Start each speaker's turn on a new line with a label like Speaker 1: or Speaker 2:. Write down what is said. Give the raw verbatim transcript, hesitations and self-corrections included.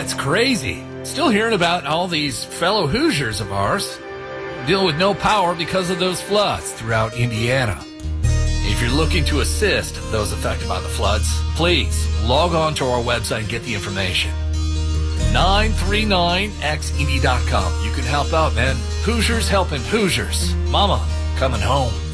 Speaker 1: it's crazy. Still hearing about all these fellow Hoosiers of ours dealing with no power because of those floods throughout Indiana. If you're looking to assist those affected by the floods, please log on to our website and get the information. nine three nine x indy dot com. You can help out, man. Hoosiers helping Hoosiers. Mama, coming home.